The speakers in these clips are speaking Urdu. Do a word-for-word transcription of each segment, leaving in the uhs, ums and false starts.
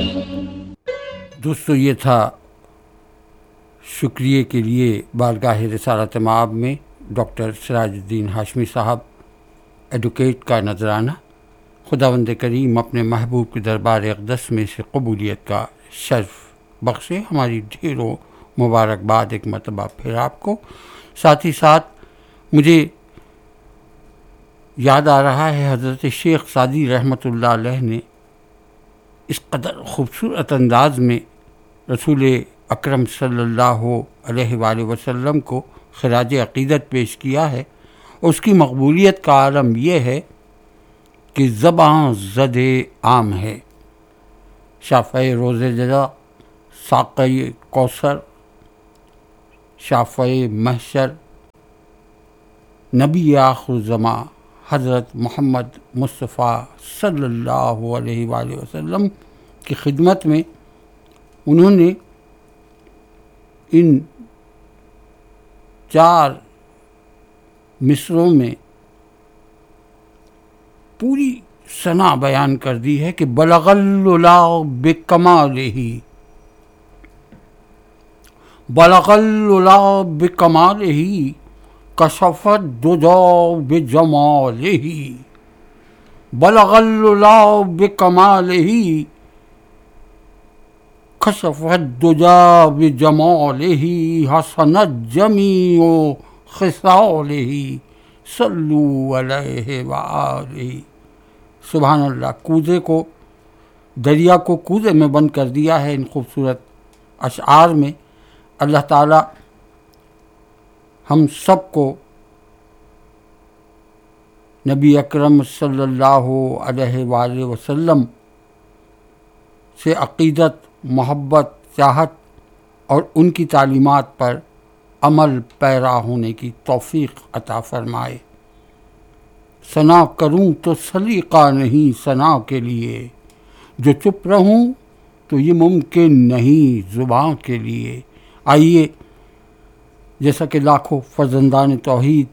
دوستو، یہ تھا شکریہ کے لیے بارگاہ رسالت مآب میں ڈاکٹر سراج الدین ہاشمی صاحب ایڈوکیٹ کا نذرانہ۔ خداوند کریم اپنے محبوب کے دربار اقدس میں سے قبولیت کا شرف بخشے۔ ہماری ڈھیروں مبارکباد ایک مرتبہ پھر آپ کو۔ ساتھ ہی ساتھ مجھے یاد آ رہا ہے حضرت شیخ سعدی رحمۃ اللہ علیہ نے اس قدر خوبصورت انداز میں رسول اکرم صلی اللہ علیہ وآلہ وسلم کو خراج عقیدت پیش کیا ہے۔ اس کی مقبولیت کا عالم یہ ہے کہ زباں زد عام ہے۔ شافع روز جزا، ساقی کوثر، شافع محشر، نبی آخر زماں حضرت محمد مصطفیٰ صلی اللہ علیہ وآلہ وسلم کی خدمت میں انہوں نے ان چار مصروں میں پوری ثنا بیان کر دی ہے کہ بلغ العلا بکمالہ، بلغ العلا بکمالہ، کشف الدجا بجمالہ، بلغ العلا بکمالہ، کشف الدجا بجمالہ، حسنت جمیع خصالہ، صلو علیہ وآلہ۔ سبحان اللہ، کوزے کو، دریا کو کوزے میں بند کر دیا ہے ان خوبصورت اشعار میں۔ اللہ تعالی ہم سب کو نبی اکرم صلی اللہ علیہ وآلہ وسلم سے عقیدت، محبت، چاہت اور ان کی تعلیمات پر عمل پیرا ہونے کی توفیق عطا فرمائے۔ ثنا کروں تو سلیقہ نہیں ثنا کے لیے، جو چپ رہوں تو یہ ممکن نہیں زباں کے لیے۔ آئیے، جیسا کہ لاکھوں فرزندان توحید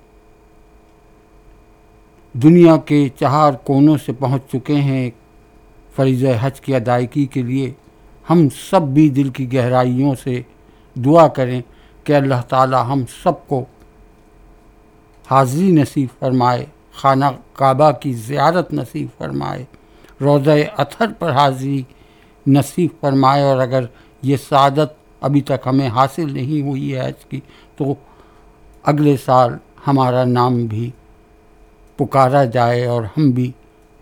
دنیا کے چہار کونوں سے پہنچ چکے ہیں فریضہ حج کی ادائیگی کے لیے، ہم سب بھی دل کی گہرائیوں سے دعا کریں کہ اللہ تعالی ہم سب کو حاضری نصیب فرمائے، خانہ کعبہ کی زیارت نصیب فرمائے، روضہ اطہر پر حاضری نصیب فرمائے، اور اگر یہ سعادت ابھی تک ہمیں حاصل نہیں ہوئی ہے حج کی، تو اگلے سال ہمارا نام بھی پکارا جائے اور ہم بھی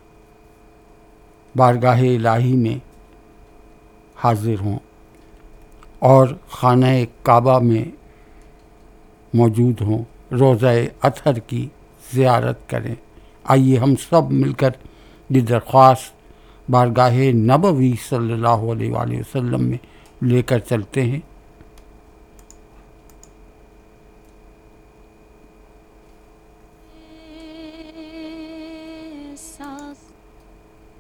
بارگاہ الہی میں حاضر ہوں اور خانہ کعبہ میں موجود ہوں، روضہ اطہر کی زیارت کریں۔ آئیے ہم سب مل کر یہ درخواست بارگاہ نبوی صلی اللہ علیہ وآلہ وسلم میں لے کر چلتے ہیں۔